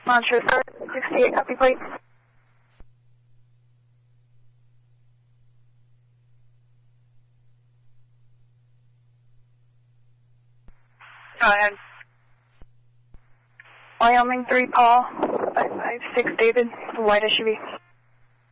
Montrose 68, copy plate. Go ahead. Wyoming 3, Paul, 556 David, the white SUV.